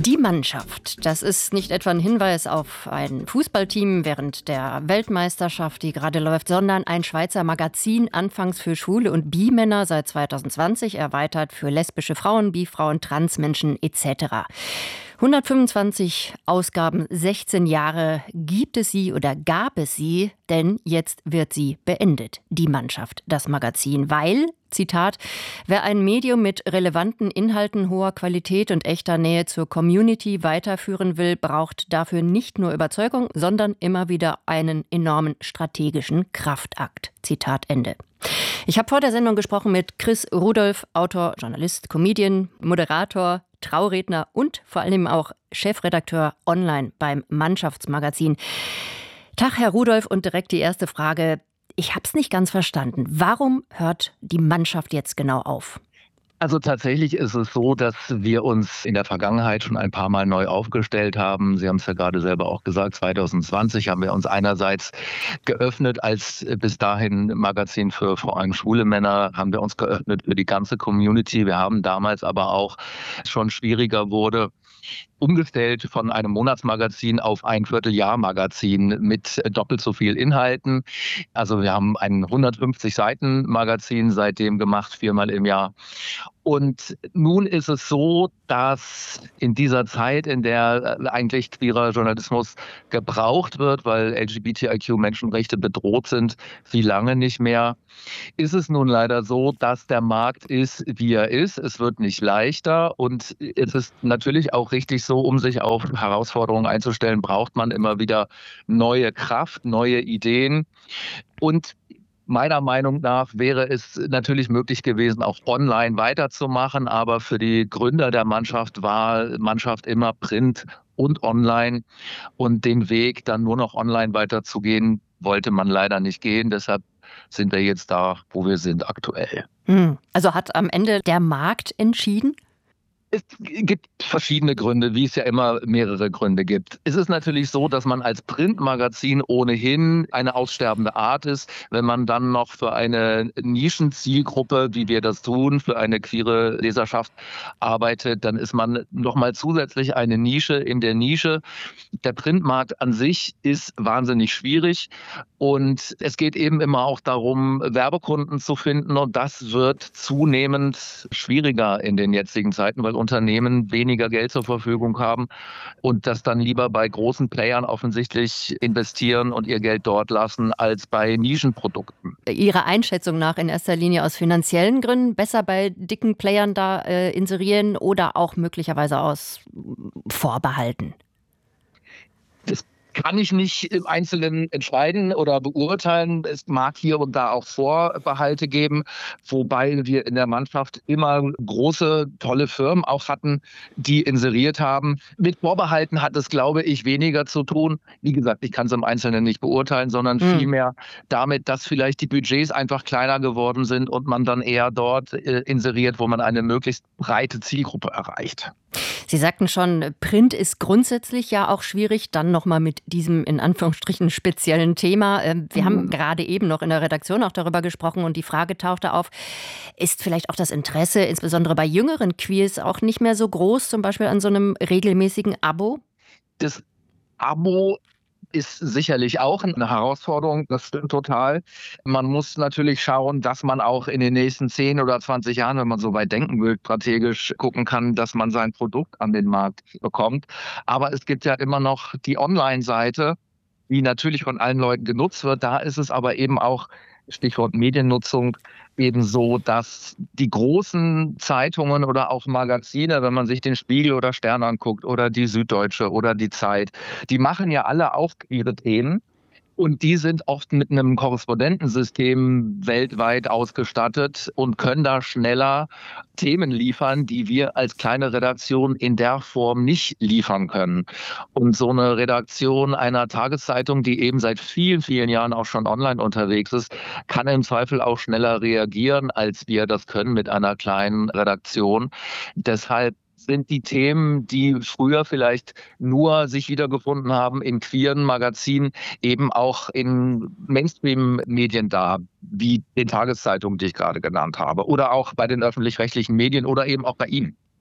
Die Mannschaft, das ist nicht etwa ein Hinweis auf ein Fußballteam während der Weltmeisterschaft, die gerade läuft, sondern ein Schweizer Magazin, anfangs für Schwule und Bi-Männer, seit 2020 erweitert für lesbische Frauen, Bi-Frauen, Transmenschen etc. 125 Ausgaben, 16 Jahre gibt es sie oder gab es sie, denn jetzt wird sie beendet, die Mannschaft, das Magazin, weil, Zitat, wer ein Medium mit relevanten Inhalten, hoher Qualität und echter Nähe zur Community weiterführen will, braucht dafür nicht nur Überzeugung, sondern immer wieder einen enormen strategischen Kraftakt. Zitat Ende. Ich habe vor der Sendung gesprochen mit Chris Rudolph, Autor, Journalist, Comedian, Moderator, Trauredner und vor allem auch Chefredakteur online beim Mannschaftsmagazin. Tag, Herr Rudolph, und direkt die erste Frage. Ich habe es nicht ganz verstanden. Warum hört die Mannschaft jetzt genau auf? Also tatsächlich ist es so, dass wir uns in der Vergangenheit schon ein paar Mal neu aufgestellt haben. Sie haben es ja gerade selber auch gesagt, 2020 haben wir uns einerseits geöffnet als bis dahin Magazin für vor allem schwule Männer, haben wir uns geöffnet für die ganze Community. Wir haben damals aber auch schon schwieriger wurde, umgestellt von einem Monatsmagazin auf ein Vierteljahr-Magazin mit doppelt so viel Inhalten. Also wir haben ein 150 Seiten Magazin seitdem gemacht, 4-mal im Jahr. Und nun ist es so, dass in dieser Zeit, in der eigentlich queerer Journalismus gebraucht wird, weil LGBTIQ-Menschenrechte bedroht sind, wie lange nicht mehr, ist es nun leider so, dass der Markt ist, wie er ist. Es wird nicht leichter und es ist natürlich auch richtig so, um sich auf Herausforderungen einzustellen, braucht man immer wieder neue Kraft, neue Ideen. Und meiner Meinung nach wäre es natürlich möglich gewesen, auch online weiterzumachen, aber für die Gründer der Mannschaft war Mannschaft immer Print und online und den Weg dann nur noch online weiterzugehen, wollte man leider nicht gehen. Deshalb sind wir jetzt da, wo wir sind aktuell. Also hat am Ende der Markt entschieden? Es gibt verschiedene Gründe, wie es ja immer mehrere Gründe gibt. Es ist natürlich so, dass man als Printmagazin ohnehin eine aussterbende Art ist. Wenn man dann noch für eine Nischenzielgruppe, wie wir das tun, für eine queere Leserschaft arbeitet, dann ist man nochmal zusätzlich eine Nische in der Nische. Der Printmarkt an sich ist wahnsinnig schwierig und es geht eben immer auch darum, Werbekunden zu finden und das wird zunehmend schwieriger in den jetzigen Zeiten, weil Unternehmen weniger Geld zur Verfügung haben und das dann lieber bei großen Playern offensichtlich investieren und ihr Geld dort lassen, als bei Nischenprodukten. Ihrer Einschätzung nach in erster Linie aus finanziellen Gründen besser bei dicken Playern da inserieren oder auch möglicherweise aus Vorbehalten? Das kann ich nicht im Einzelnen entscheiden oder beurteilen. Es mag hier und da auch Vorbehalte geben, wobei wir in der Mannschaft immer große, tolle Firmen auch hatten, die inseriert haben. Mit Vorbehalten hat es, glaube ich, weniger zu tun. Wie gesagt, ich kann es im Einzelnen nicht beurteilen, sondern vielmehr damit, dass vielleicht die Budgets einfach kleiner geworden sind und man dann eher dort inseriert, wo man eine möglichst breite Zielgruppe erreicht. Sie sagten schon, Print ist grundsätzlich ja auch schwierig, dann nochmal mit diesem in Anführungsstrichen speziellen Thema. Wir haben gerade eben noch in der Redaktion auch darüber gesprochen und die Frage tauchte auf, ist vielleicht auch das Interesse, insbesondere bei jüngeren Queers, auch nicht mehr so groß, zum Beispiel an so einem regelmäßigen Abo? Das Abo ist sicherlich auch eine Herausforderung, das stimmt total. Man muss natürlich schauen, dass man auch in den nächsten 10 oder 20 Jahren, wenn man so weit denken will, strategisch gucken kann, dass man sein Produkt an den Markt bekommt. Aber es gibt ja immer noch die Online-Seite, die natürlich von allen Leuten genutzt wird. Da ist es aber eben auch, Stichwort Mediennutzung, eben so, dass die großen Zeitungen oder auch Magazine, wenn man sich den Spiegel oder Stern anguckt oder die Süddeutsche oder die Zeit, die machen ja alle auch ihre Themen. Und die sind oft mit einem Korrespondentensystem weltweit ausgestattet und können da schneller Themen liefern, die wir als kleine Redaktion in der Form nicht liefern können. Und so eine Redaktion einer Tageszeitung, die eben seit vielen, vielen Jahren auch schon online unterwegs ist, kann im Zweifel auch schneller reagieren, als wir das können mit einer kleinen Redaktion. Deshalb sind die Themen, die früher vielleicht nur sich wiedergefunden haben in queeren Magazinen, eben auch in Mainstream-Medien da, wie den Tageszeitungen, die ich gerade genannt habe, oder auch bei den öffentlich-rechtlichen Medien oder eben auch bei Ihnen.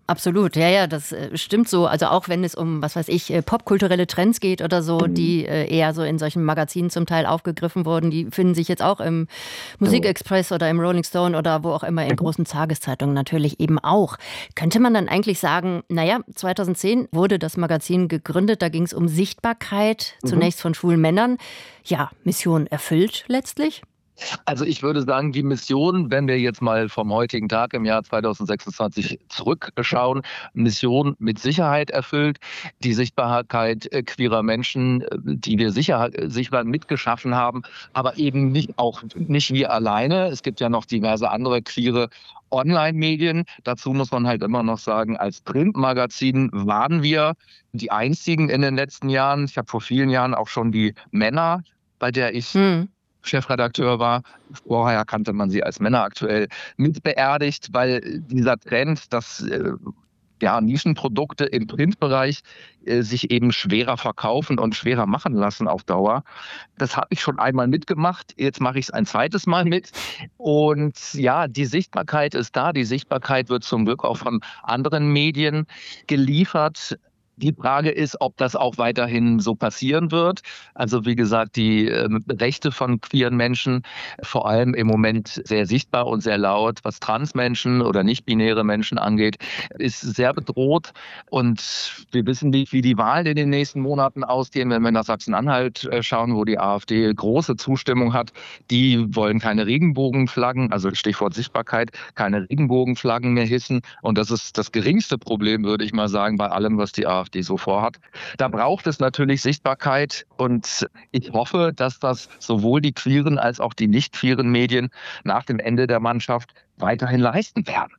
Absolut, ja, das stimmt so. Also auch wenn es um, was weiß ich, popkulturelle Trends geht oder so, die eher so in solchen Magazinen zum Teil aufgegriffen wurden, die finden sich jetzt auch im Musikexpress oder im Rolling Stone oder wo auch immer in großen Tageszeitungen natürlich eben auch. Könnte man dann eigentlich sagen, 2010 wurde das Magazin gegründet, da ging es um Sichtbarkeit, zunächst von schwulen Männern. Ja, Mission erfüllt letztlich? Also ich würde sagen, die Mission, wenn wir jetzt mal vom heutigen Tag im Jahr 2026 zurückschauen, Mission mit Sicherheit erfüllt. Die Sichtbarkeit queerer Menschen, die wir sichtbar mitgeschaffen haben, aber eben nicht wir alleine. Es gibt ja noch diverse andere queere Online-Medien. Dazu muss man halt immer noch sagen, als Printmagazin waren wir die einzigen in den letzten Jahren. Ich habe vor vielen Jahren auch schon die Männer, bei der ich Chefredakteur war. Vorher kannte man sie als Männer aktuell mit beerdigt, weil dieser Trend, dass Nischenprodukte im Printbereich sich eben schwerer verkaufen und schwerer machen lassen auf Dauer. Das habe ich schon einmal mitgemacht. Jetzt mache ich es ein zweites Mal mit. Und ja, die Sichtbarkeit ist da. Die Sichtbarkeit wird zum Glück auch von anderen Medien geliefert. Die Frage ist, ob das auch weiterhin so passieren wird. Also wie gesagt, die Rechte von queeren Menschen, vor allem im Moment sehr sichtbar und sehr laut, was Transmenschen oder nicht-binäre Menschen angeht, ist sehr bedroht. Und wir wissen nicht, wie die Wahlen in den nächsten Monaten ausgehen. Wenn wir nach Sachsen-Anhalt schauen, wo die AfD große Zustimmung hat, die wollen keine Regenbogenflaggen, also Stichwort Sichtbarkeit, keine Regenbogenflaggen mehr hissen. Und das ist das geringste Problem, würde ich mal sagen, bei allem, was die AfD so vorhat. Da braucht es natürlich Sichtbarkeit und ich hoffe, dass das sowohl die queeren als auch die nicht queeren Medien nach dem Ende der Mannschaft weiterhin leisten werden.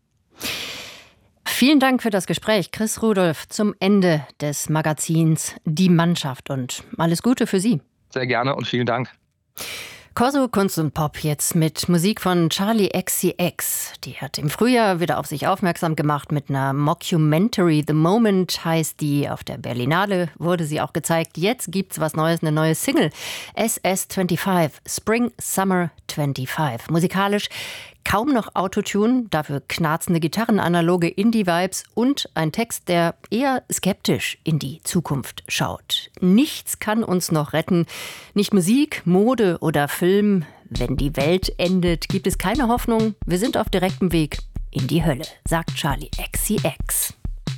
Vielen Dank für das Gespräch, Chris Rudolph, zum Ende des Magazins Die Mannschaft und alles Gute für Sie. Sehr gerne und vielen Dank. Corso Kunst und Pop jetzt mit Musik von Charli XCX. Die hat im Frühjahr wieder auf sich aufmerksam gemacht mit einer Mockumentary. The Moment heißt die. Auf der Berlinale wurde sie auch gezeigt. Jetzt gibt's was Neues, eine neue Single. SS25, Spring Summer 25. Musikalisch kaum noch Autotune, dafür knarzende Gitarren, analoge Indie-Vibes und ein Text, der eher skeptisch in die Zukunft schaut. Nichts kann uns noch retten. Nicht Musik, Mode oder Film. Wenn die Welt endet, gibt es keine Hoffnung. Wir sind auf direktem Weg in die Hölle, sagt Charli XCX.